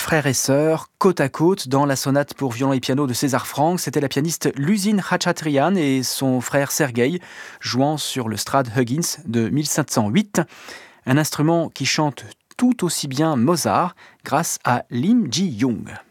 frères et sœurs, côte à côte, dans la sonate pour violon et piano de César Franck. C'était la pianiste Luzin Khatchatrian et son frère Sergueï, jouant sur le Strad Huggins de 1708. Un instrument qui chante tout aussi bien Mozart grâce à Lim Ji-young.